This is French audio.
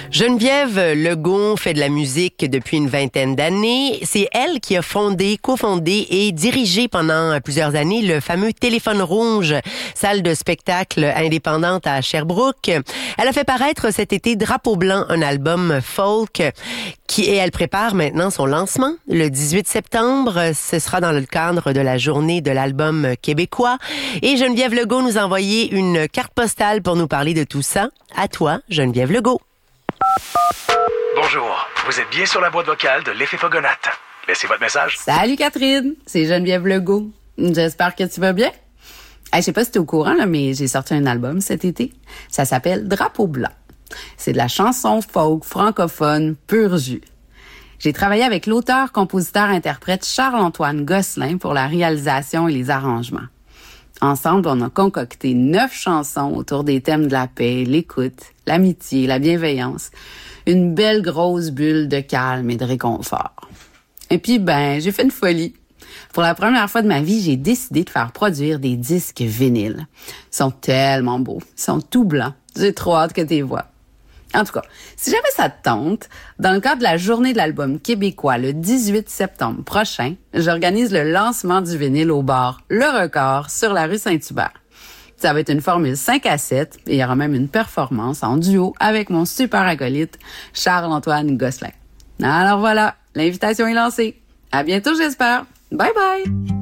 Geneviève Legault fait de la musique depuis une vingtaine d'années. C'est elle qui a cofondé et dirigé pendant plusieurs années le fameux Téléphone Rouge, salle de spectacle indépendante à Sherbrooke. Elle a fait paraître cet été Drapeau Blanc, un album folk et elle prépare maintenant son lancement le 18 septembre. Ce sera dans le cadre de la journée de l'album québécois. Et Geneviève Legault nous a envoyé une carte postale pour nous parler de tout ça. À toi, Geneviève Legault. Bonjour, vous êtes bien sur la boîte vocale de l'Effet Fogonate. Laissez votre message. Salut Catherine, c'est Geneviève Legault. J'espère que tu vas bien. Je sais pas si t'es au courant, là, mais j'ai sorti un album cet été. Ça s'appelle Drapeau Blanc. C'est de la chanson folk francophone pur jus. J'ai travaillé avec l'auteur, compositeur, interprète Charles-Antoine Gosselin pour la réalisation et les arrangements. Ensemble, on a concocté 9 chansons autour des thèmes de la paix, l'écoute, l'amitié, la bienveillance. Une belle grosse bulle de calme et de réconfort. Et puis, j'ai fait une folie. Pour la première fois de ma vie, j'ai décidé de faire produire des disques vinyles. Ils sont tellement beaux. Ils sont tout blancs. J'ai trop hâte que tu les vois. En tout cas, si jamais ça te tente, dans le cadre de la journée de l'album québécois le 18 septembre prochain, j'organise le lancement du vinyle au bar Le Record sur la rue Saint-Hubert. Ça va être une formule 5-7 et il y aura même une performance en duo avec mon super acolyte Charles-Antoine Gosselin. Alors voilà, l'invitation est lancée. À bientôt, j'espère. Bye bye!